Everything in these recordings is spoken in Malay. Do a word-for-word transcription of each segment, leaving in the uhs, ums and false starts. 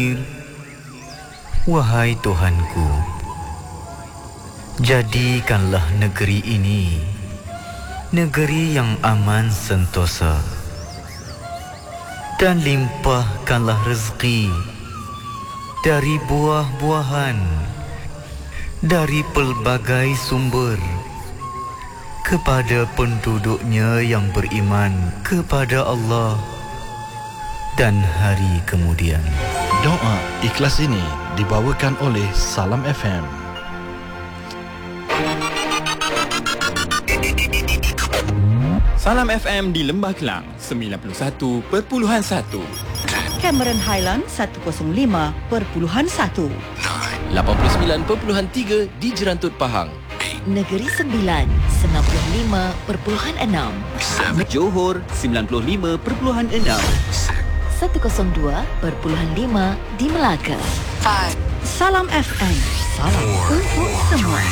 Wahai Tuhanku, jadikanlah negeri ini negeri yang aman sentosa, dan limpahkanlah rezeki dari buah-buahan, dari pelbagai sumber, kepada penduduknya yang beriman kepada Allah dan hari kemudian. Doa ikhlas ini dibawakan oleh Salam F M. Salam F M di Lembah Kelang sembilan puluh satu perpuluhan satu, Cameron Highland seratus lima perpuluhan satu, lapan puluh sembilan perpuluhan tiga di Jerantut Pahang, Negeri Sembilan sembilan puluh lima perpuluhan enam, Johor sembilan puluh lima perpuluhan enam, seratus dua perpuluhan lima di Melaka. Salam F M, salam untuk semua.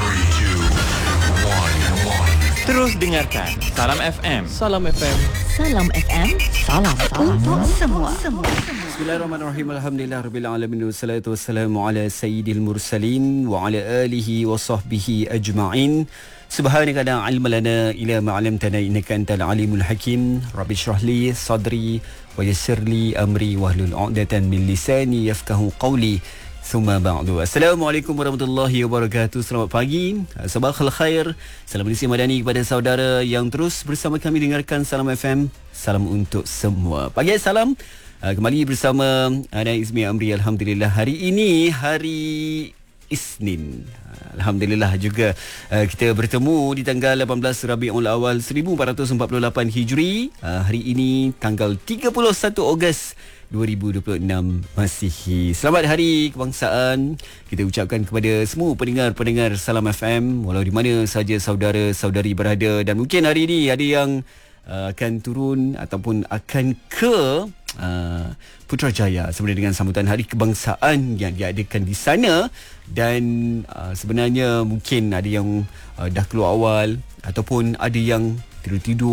Terus dengarkan Salam F M. Salam F M. Salam F M, salam Untuk semua. semua. Bismillahirrahmanirrahim. Alhamdulillahirabbil alamin. Wassalatu wassalamu ala sayyidil mursalin wa ala alihi wa sahbihi ajma'in. Subhanaka la ilma lana illa ma 'allamtana innaka antal alimul hakim. Rabbi shrah li sadri wa yassir li amri wahlul 'uqdatan min lisani yafqahu qawli. Summa ba'du. Assalamualaikum warahmatullahi wabarakatuh. Selamat pagi, sabahul khair. Salam Malaysia Madani kepada saudara yang terus bersama kami dengarkan Salam F M. Salam untuk semua. Pagi salam. Kembali bersama Ana Izmi Amri. Alhamdulillah, hari ini hari Isnin. Alhamdulillah juga kita bertemu di tanggal lapan belas Rabiul Awal seribu empat ratus empat puluh lapan Hijri. Hari ini tanggal tiga puluh satu Ogos dua ribu dua puluh enam Masihi. Selamat Hari Kebangsaan kita ucapkan kepada semua pendengar-pendengar Salam F M, walau di mana saja saudara-saudari berada. Dan mungkin hari ini ada yang uh, akan turun ataupun akan ke uh, Putrajaya sebenarnya dengan sambutan Hari Kebangsaan yang diadakan di sana. Dan uh, sebenarnya mungkin ada yang uh, dah keluar awal ataupun ada yang tidur-tidur